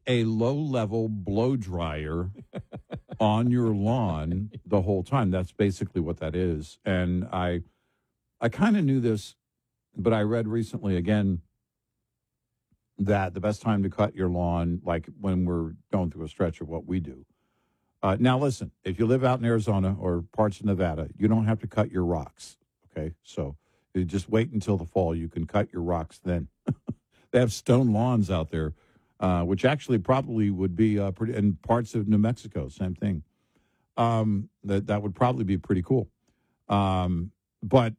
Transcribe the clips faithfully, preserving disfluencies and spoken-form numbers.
a low-level blow dryer on your lawn the whole time. That's basically what that is. And I I kind of knew this, but I read recently again that the best time to cut your lawn, like when we're going through a stretch of what we do. Uh, now, listen, if you live out in Arizona or parts of Nevada, you don't have to cut your rocks, okay? So you just wait until the fall. You can cut your rocks then. They have stone lawns out there, uh, which actually probably would be uh, pretty, and parts of New Mexico, same thing. Um, that, that would probably be pretty cool. Um, but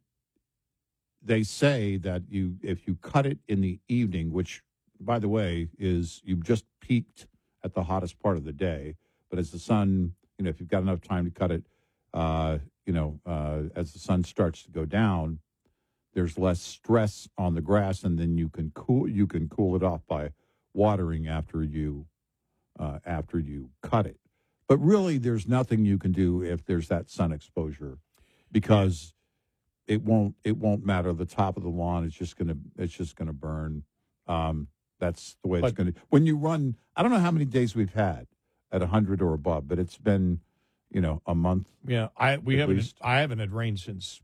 they say that you if you cut it in the evening, which, by the way, is you've just peaked at the hottest part of the day. But as the sun, you know, if you've got enough time to cut it, uh, you know, uh, as the sun starts to go down, there's less stress on the grass, and then you can cool you can cool it off by watering after you uh, after you cut it. But really, there's nothing you can do if there's that sun exposure, because it won't it won't matter. The top of the lawn is just gonna it's just gonna burn. Um, that's the way But- it's gonna. When you run, I don't know how many days we've had at one hundred or above, but it's been, you know, a month. Yeah, I we At haven't least. I haven't had rain since,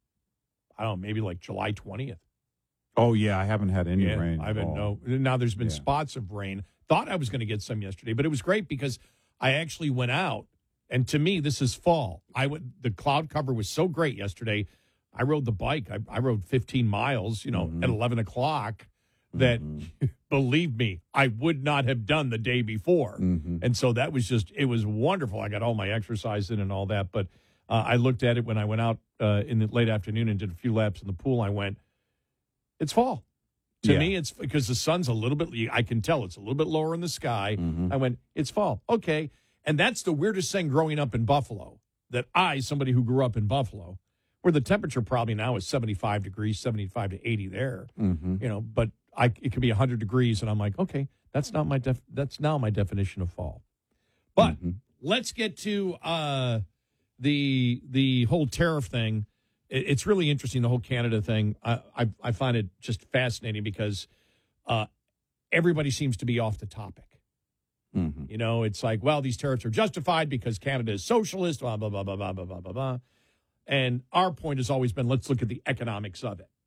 I don't know, maybe like July twentieth. Oh yeah, I haven't had any Yeah, rain. I at haven't all. no. Now there's been Yeah. spots of rain. Thought I was going to get some yesterday, but it was great because I actually went out, and to me this is fall. I went. The cloud cover was so great yesterday. I rode the bike. I, I rode fifteen miles, you know, Mhm. at eleven o'clock. That believe me, I would not have done the day before. Mhm. And so that was just, it was wonderful. I got all my exercise in and all that. But uh, I looked at it when I went out uh, in the late afternoon and did a few laps in the pool. I went, it's fall. To Yeah. me, it's because the sun's a little bit, I can tell it's a little bit lower in the sky. Mhm. I went, it's fall. Okay. And that's the weirdest thing growing up in Buffalo, that I, somebody who grew up in Buffalo, where the temperature probably now is seventy-five degrees, seventy-five to eighty there, Mhm. you know, but I, it could be one hundred degrees, and I'm like, okay, that's not my def, that's now my definition of fall. But Mhm. let's get to uh, the the whole tariff thing. It, it's really interesting, the whole Canada thing. I, I I find it just fascinating because uh, everybody seems to be off the topic. Mhm. You know, it's like, well, these tariffs are justified because Canada is socialist, blah blah blah blah blah blah blah blah blah. And our point has always been, let's look at the economics of it.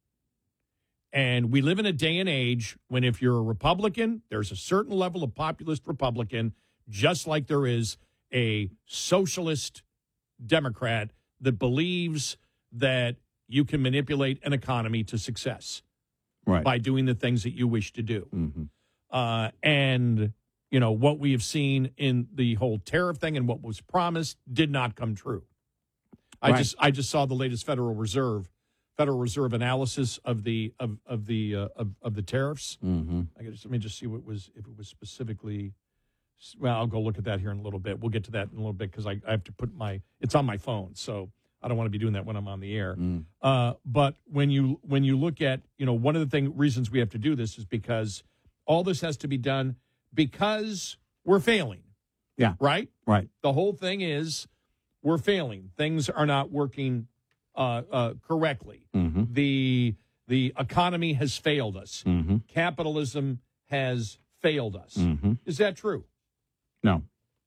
And we live in a day and age when if you're a Republican, there's a certain level of populist Republican, just like there is a socialist Democrat that believes that you can manipulate an economy to success Right. by doing the things that you wish to do. Mhm. Uh, and, you know, what we have seen in the whole tariff thing and what was promised did not come true. I Right. just I just saw the latest Federal Reserve Federal Reserve analysis of the of of the uh, of, of the tariffs. Mhm. I guess, let me just see what was if it was specifically. Well, I'll go look at that here in a little bit. We'll get to that in a little bit because I, I have to put my it's on my phone, so I don't want to be doing that when I'm on the air. Mm. Uh, but when you when you look at, you know, one of the thing reasons we have to do this is because all this has to be done because we're failing. Yeah. Right. Right. The whole thing is we're failing. Things are not working uh, uh, correctly. Mhm. The the economy has failed us. Mhm. Capitalism has failed us. Mhm. Is that true? No.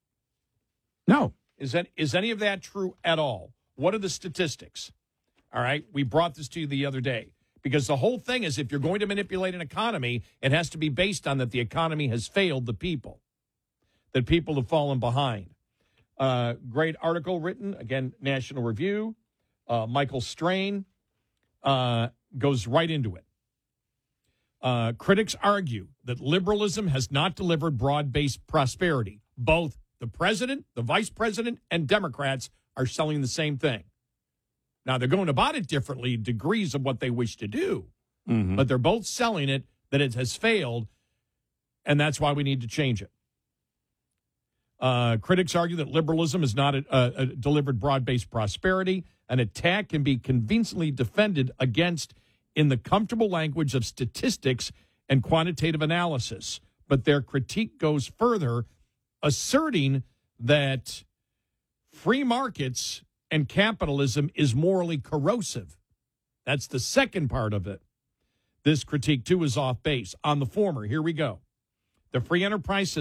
No. Is that is any of that true at all? What are the statistics? All right, we brought this to you the other day because the whole thing is if you're going to manipulate an economy, it has to be based on that the economy has failed the people, that people have fallen behind. Uh, great article written, again, National Review. Uh, Michael Strain uh, goes right into it. Uh, critics argue that liberalism has not delivered broad-based prosperity. Both the president, the vice president, and Democrats are selling the same thing. Now, they're going about it differently, degrees of what they wish to do, Mhm. but they're both selling it that it has failed, and that's why we need to change it. Uh, critics argue that liberalism has not uh, uh, delivered broad-based prosperity. An attack can be convincingly defended against in the comfortable language of statistics and quantitative analysis. But their critique goes further, asserting that free markets and capitalism is morally corrosive. That's the second part of it. This critique, too, is off base. On the former, here we go. The free enterprise